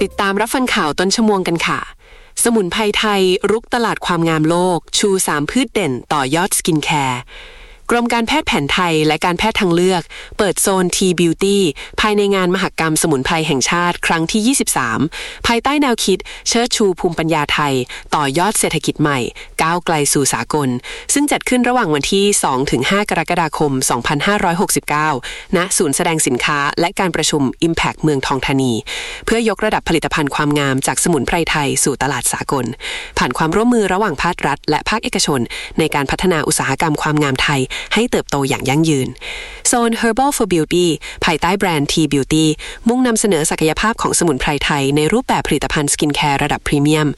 ติดตามรับฟังข่าวต้นชั่วโมงกันค่ะสมุนไพรไทยรุกตลาดความงามโลกชู3พืชเด่นต่อยอดสกินแคร์กรมการแพทย์แผนไทยและการแพทย์ทางเลือกเปิดโซน T-Beauty ภายในงานมหกรรมสมุนไพรแห่งชาติครั้งที่23ภายใต้แนวคิดเชิดชูภูมิปัญญาไทยต่อยอดเศรษฐกิจใหม่ก้าวไกลสู่สากลซึ่งจัดขึ้นระหว่างวันที่ 2-5 กรกฎาคม 2569 ณ ศูนย์แสดงสินค้าและการประชุม Impact เมืองทองธานีเพื่อยกระดับผลิตภัณฑ์ความงามจากสมุนไพรไทยสู่ตลาดสากลผ่านความร่วมมือระหว่างภาครัฐและภาคเอกชนในการพัฒนาอุตสาหกรรมความงามไทยให้เติบโตอย่างยั่งยืนโซน Herbal for Beauty ภายใต้แบรนด์ T-Beauty มุ่งนำเสนอศักยภาพของสมุนไพรไทยในรูปแบบผลิตภัณฑ์สกินแคร์ระดับพรีเมียม